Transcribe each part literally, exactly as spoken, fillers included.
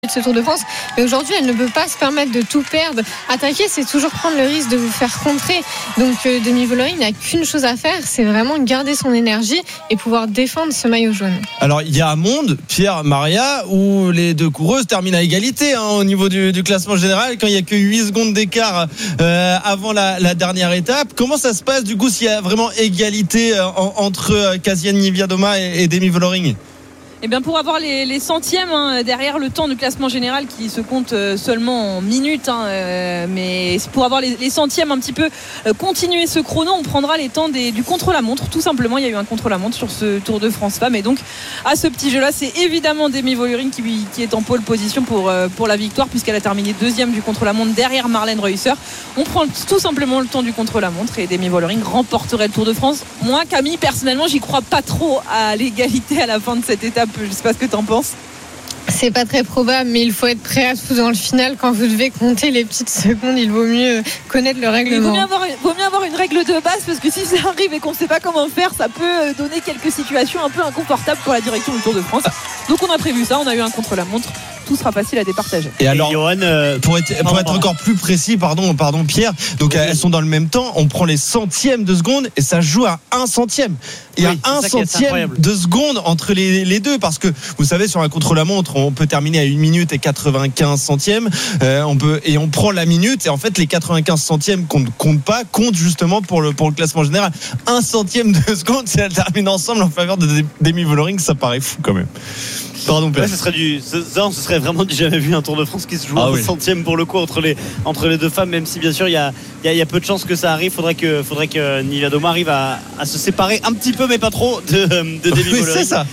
de ce Tour de France, mais aujourd'hui elle ne peut pas se permettre de tout perdre. Attaquer, c'est toujours prendre le risque de vous faire contrer. Donc euh, Demi Vollering n'a qu'une chose à faire, c'est vraiment garder son énergie et pouvoir défendre ce maillot jaune. Alors il y a un monde, Pierre, Maria, où les deux coureuses terminent à égalité hein, au niveau du, du classement général, quand il n'y a que huit secondes d'écart euh, avant la, la dernière étape. Comment ça se passe du coup s'il y a vraiment égalité euh, en, entre euh, Kasia Niewiadoma et, et Demi Vollering? Eh bien pour avoir les, les centièmes hein, derrière le temps du classement général qui se compte euh, seulement en minutes hein, euh, mais pour avoir les, les centièmes un petit peu euh, continuer ce chrono, on prendra les temps des, du contre-la-montre. Tout simplement, il y a eu un contre-la-montre sur ce Tour de France Femmes et donc à ce petit jeu là c'est évidemment Demi Vollering qui, qui est en pole position pour, euh, pour la victoire, puisqu'elle a terminé deuxième du contre-la-montre derrière Marlène Reusser. On prend tout simplement le temps du contre-la-montre et Demi Vollering remporterait le Tour de France. Moi Camille, personnellement, j'y crois pas trop à l'égalité à la fin de cette étape. Je sais pas ce que t'en penses. C'est pas très probable, mais il faut être prêt à tout dans le final. Quand vous devez compter les petites secondes, il vaut mieux connaître le règlement. Il vaut mieux avoir, vaut mieux avoir une règle de base, parce que si ça arrive et qu'on ne sait pas comment faire, ça peut donner quelques situations un peu inconfortables pour la direction du Tour de France. Donc on a prévu ça, on a eu un contre-la-montre. Tout sera facile à départager. Et alors, et Johan, euh, pour être, pour être encore plus précis, pardon, pardon Pierre, donc oui. Elles sont dans le même temps, on prend les centièmes de seconde et ça joue à un centième. Il y a oui, un centième de seconde entre les, les deux, parce que vous savez, sur un contre-la-montre, on peut terminer à une minute et quatre-vingt-quinze centièmes, euh, on peut, et on prend la minute, et en fait, les quatre-vingt-quinze centièmes qu'on ne compte pas comptent justement pour le, pour le classement général. Un centième de seconde, si elles terminent ensemble en faveur de Demi Vollering, ça paraît fou quand même. Pardon, Pierre. Ouais, ce serait du, ce, ça, ce serait vraiment du jamais vu un Tour de France qui se joue ah en oui. centième pour le coup entre les, entre les deux femmes, même si bien sûr il y a, il y a, il y a peu de chances que ça arrive. Faudrait que, faudrait que Niewiadoma arrive à, à se séparer un petit peu, mais pas trop, de, de Demi Vollering. Oui, c'est ça.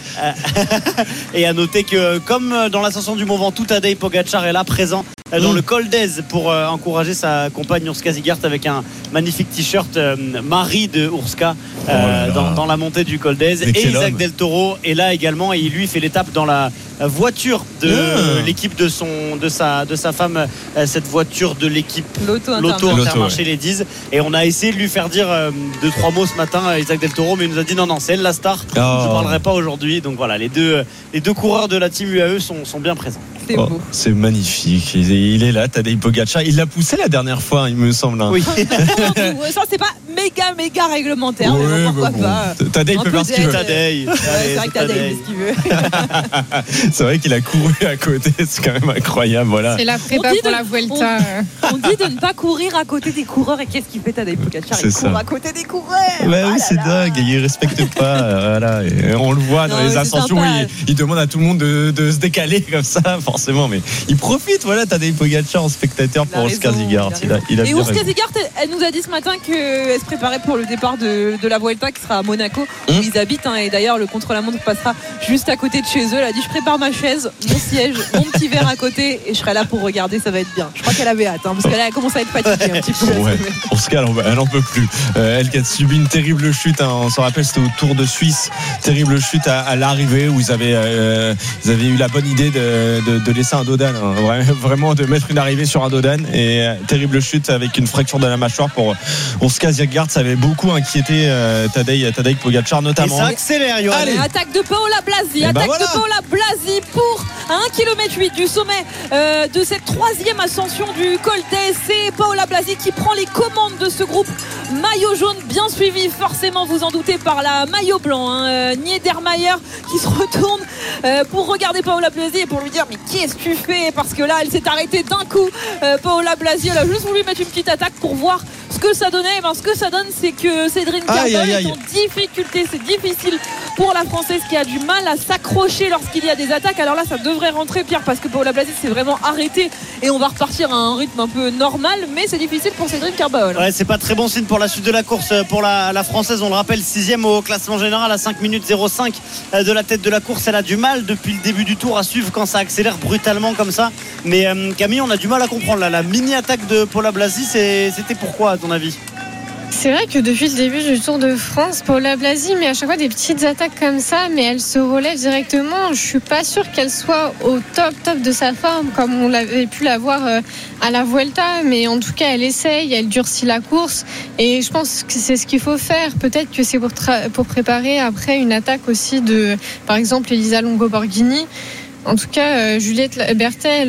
Et à noter que, comme dans l'ascension du Mont Ventoux, Tadej Pogacar est là présent dans mmh. le Col d'Èze pour euh, encourager sa compagne Urska Sigart avec un magnifique t-shirt euh, Marie de Urska euh, oh dans, dans la montée du Col d'Èze. Et Isaac Del Toro est là également, et il lui fait l'étape dans la voiture de mmh. l'équipe de son de sa de sa femme, cette voiture de l'équipe Lotto Intermarché Ladies. Et on a essayé de lui faire dire euh, deux trois mots ce matin à Isaac Del Toro, mais il nous a dit non non, c'est elle la star, oh. je ne parlerai pas aujourd'hui. Donc voilà, les deux les deux coureurs de la team U A E sont, sont bien présents. C'est, oh, c'est magnifique, il est là, Tadej Pogacar, il l'a poussé la dernière fois, il me semble hein. Oui. Ça c'est pas méga méga réglementaire, oui, mais bon, pourquoi bon. pas. Tadej peut faire ce qu'il veut. Tadej, ouais, c'est vrai que Tadej fait ce qu'il veut. C'est vrai qu'il a couru à côté, c'est quand même incroyable, voilà. C'est la prépa pour de, la Vuelta. On, on dit de ne pas courir à côté des coureurs, et qu'est-ce qu'il fait Tadej Pogacar? Il court à côté des coureurs. Ouais, ah oui, là c'est là. dingue, il respecte pas, voilà. Et on le voit dans non, les ascensions, il, il demande à tout le monde de, de se décaler comme ça, forcément, mais il profite, voilà, Tadej Pogacar en spectateur pour Urska Sigart. Il a, il a et Urska Sigart, elle nous a dit ce matin qu'elle se préparait pour le départ de, de la Vuelta qui sera à Monaco, où mmh. ils habitent hein, et d'ailleurs le contre-la-montre passera juste à côté de chez eux. Elle a dit je prépare ma chaise, mon siège, mon petit verre à côté et je serai là pour regarder, ça va être bien. Je crois qu'elle avait hâte hein, parce qu'elle a commencé à être fatiguée un petit peu. Ouais. Urska, elle n'en peut plus. Euh, elle qui a subi une terrible chute, hein, on s'en rappelle, c'était au Tour de Suisse, terrible chute à, à l'arrivée où ils avaient, euh, ils avaient eu la bonne idée de, de, de laisser un dodan, hein, vraiment de mettre une arrivée sur un dodan, et euh, terrible chute avec une fracture de la mâchoire pour Urska Sigart. Ça avait beaucoup inquiété euh, Tadej, Tadej Pogacar notamment. Et ça accélère, Johan. Allez, attaque de Paola Blasi, attaque ben voilà. de Paola Blasi pour à un kilomètre huit du sommet euh, de cette troisième ascension du Col d'Èze. C'est Paola Blasi qui prend les commandes de ce groupe maillot jaune, bien suivi forcément, vous en doutez, par la maillot blanc hein, euh, Niedermayer qui se retourne euh, pour regarder Paola Blasi et pour lui dire mais qu'est-ce que tu fais, parce que là elle s'est arrêtée d'un coup. euh, Paola Blasi, elle a juste voulu mettre une petite attaque pour voir ce que ça donnait. Et ben, ce que ça donne, c'est que Cédrine Carbol est en difficulté. C'est difficile pour la Française qui a du mal à s'accrocher lorsqu'il y a des attaques. Alors là, ça devrait rentrer, Pierre, parce que Paola Blasi s'est vraiment arrêtée et on va repartir à un rythme un peu normal, mais c'est difficile pour Cédrine Carbol. Ouais, c'est pas très bon signe pour la suite de la course pour la, la Française. On le rappelle, sixième au classement général à cinq minutes zéro cinq de la tête de la course. Elle a du mal depuis le début du tour à suivre quand ça accélère brutalement comme ça. Mais euh, Camille, on a du mal à comprendre là, la mini attaque de Paola Blasi, c'est, c'était pourquoi à ton avis? C'est vrai que depuis le début du Tour de France, Paola Blasi met à chaque fois des petites attaques comme ça, mais elle se relève directement. Je suis pas sûre qu'elle soit au top top de sa forme comme on l'avait pu la voir à la Vuelta, mais en tout cas elle essaye, elle durcit la course et je pense que c'est ce qu'il faut faire. Peut-être que c'est pour, tra- pour préparer après une attaque aussi de, par exemple, Elisa Longo Borghini. En tout cas, Juliette Berthet,